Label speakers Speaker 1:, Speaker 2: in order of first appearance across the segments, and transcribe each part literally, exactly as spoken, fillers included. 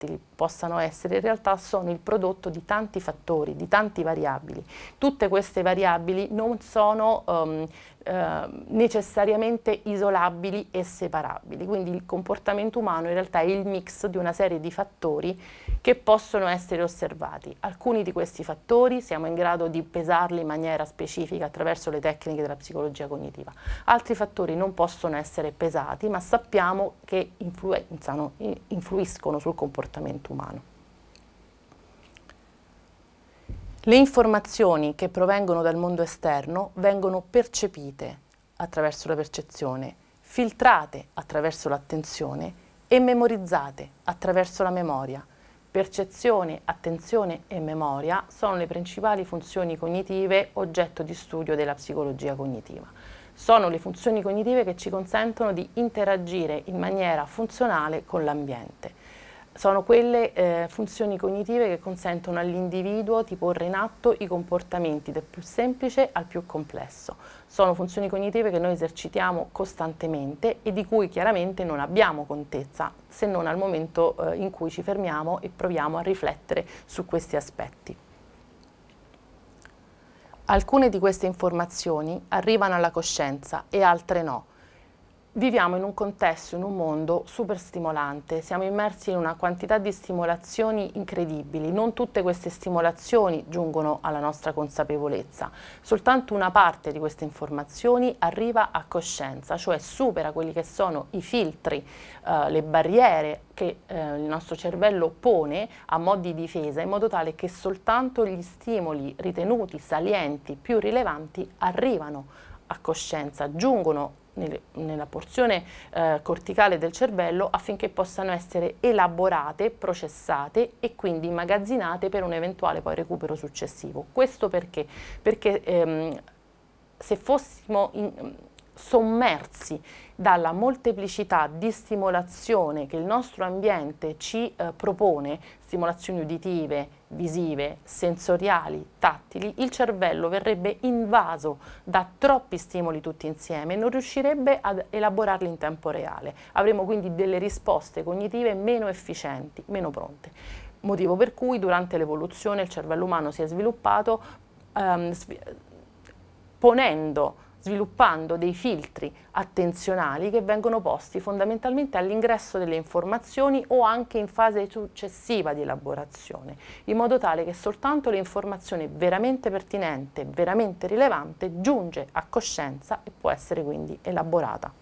Speaker 1: tattili possano essere, in realtà sono il prodotto di tanti fattori, di tanti variabili. Tutte queste variabili non sono um, eh, necessariamente isolabili e separabili, quindi il comportamento umano in realtà è il mix di una serie di fattori che possono essere osservati. Alcuni di questi fattori siamo in grado di pesarli in maniera specifica attraverso le tecniche della psicologia cognitiva, altri fattori non possono essere pesati, ma sappiamo che influenzano, influiscono sul comportamento umano. Le informazioni che provengono dal mondo esterno vengono percepite attraverso la percezione, filtrate attraverso l'attenzione e memorizzate attraverso la memoria. Percezione, attenzione e memoria sono le principali funzioni cognitive oggetto di studio della psicologia cognitiva. Sono le funzioni cognitive che ci consentono di interagire in maniera funzionale con l'ambiente. Sono quelle eh, funzioni cognitive che consentono all'individuo di porre in atto i comportamenti dal più semplice al più complesso. Sono funzioni cognitive che noi esercitiamo costantemente e di cui chiaramente non abbiamo contezza, se non al momento eh, in cui ci fermiamo e proviamo a riflettere su questi aspetti. Alcune di queste informazioni arrivano alla coscienza e altre no. Viviamo in un contesto, in un mondo super stimolante, siamo immersi in una quantità di stimolazioni incredibili, non tutte queste stimolazioni giungono alla nostra consapevolezza, soltanto una parte di queste informazioni arriva a coscienza, cioè supera quelli che sono i filtri, eh, le barriere che eh, il nostro cervello pone a mo' di difesa, in modo tale che soltanto gli stimoli ritenuti salienti, più rilevanti, arrivano a coscienza, giungono nella porzione eh, corticale del cervello affinché possano essere elaborate, processate e quindi immagazzinate per un eventuale poi recupero successivo. Questo perché? Perché ehm, se fossimo in, sommersi dalla molteplicità di stimolazione che il nostro ambiente ci eh, propone, stimolazioni uditive, visive, sensoriali, tattili, il cervello verrebbe invaso da troppi stimoli tutti insieme e non riuscirebbe ad elaborarli in tempo reale. Avremo quindi delle risposte cognitive meno efficienti, meno pronte. Motivo per cui durante l'evoluzione il cervello umano si è sviluppato ehm, ponendo sviluppando dei filtri attenzionali che vengono posti fondamentalmente all'ingresso delle informazioni o anche in fase successiva di elaborazione, in modo tale che soltanto l'informazione veramente pertinente, veramente rilevante, giunge a coscienza e può essere quindi elaborata.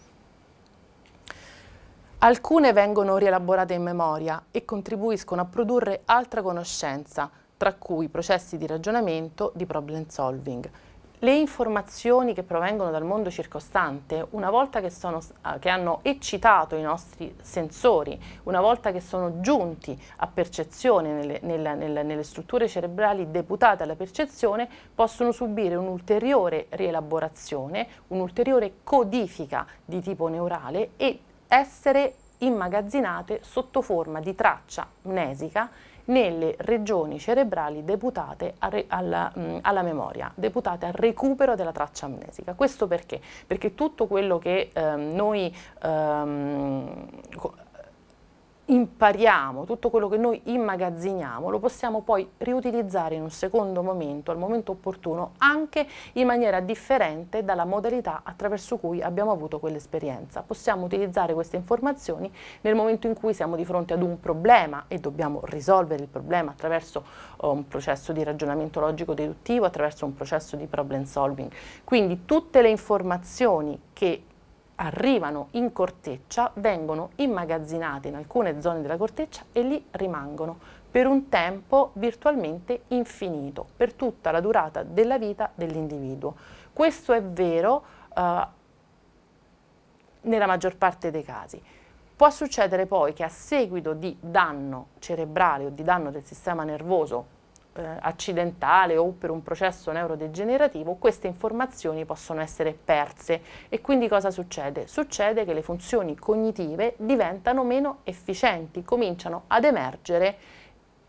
Speaker 1: Alcune vengono rielaborate in memoria e contribuiscono a produrre altra conoscenza, tra cui processi di ragionamento, di problem solving. Le informazioni che provengono dal mondo circostante, una volta che, sono, che hanno eccitato i nostri sensori, una volta che sono giunti a percezione nelle, nelle, nelle, nelle strutture cerebrali deputate alla percezione, possono subire un'ulteriore rielaborazione, un'ulteriore codifica di tipo neurale e essere immagazzinate sotto forma di traccia mnesica nelle regioni cerebrali deputate a re, alla, mh, alla memoria, deputate al recupero della traccia amnesica. Questo perché? Perché tutto quello che ehm, noi ehm, impariamo, tutto quello che noi immagazziniamo, lo possiamo poi riutilizzare in un secondo momento, al momento opportuno, anche in maniera differente dalla modalità attraverso cui abbiamo avuto quell'esperienza. Possiamo utilizzare queste informazioni nel momento in cui siamo di fronte ad un problema e dobbiamo risolvere il problema attraverso uh, un processo di ragionamento logico-deduttivo, attraverso un processo di problem solving. Quindi tutte le informazioni che arrivano in corteccia, vengono immagazzinate in alcune zone della corteccia e lì rimangono per un tempo virtualmente infinito, per tutta la durata della vita dell'individuo. Questo è vero eh, nella maggior parte dei casi. Può succedere poi che a seguito di danno cerebrale o di danno del sistema nervoso Eh, accidentale o per un processo neurodegenerativo, queste informazioni possono essere perse e quindi cosa succede? Succede che le funzioni cognitive diventano meno efficienti, cominciano ad emergere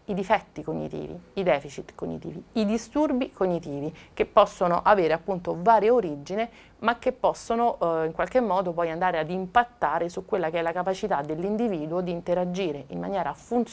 Speaker 1: i difetti cognitivi, i deficit cognitivi, i disturbi cognitivi, che possono avere appunto varie origini, ma che possono eh, in qualche modo poi andare ad impattare su quella che è la capacità dell'individuo di interagire in maniera funzionale